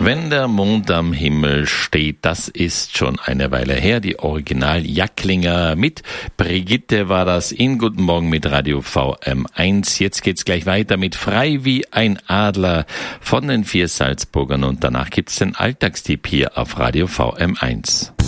Wenn der Mond am Himmel steht, das ist schon eine Weile her. Die Original Jacklinger mit Brigitte war das in Guten Morgen mit Radio VM1. Jetzt geht's gleich weiter mit Frei wie ein Adler von den 4 Salzburgern und danach gibt's den Alltagstipp hier auf Radio VM1.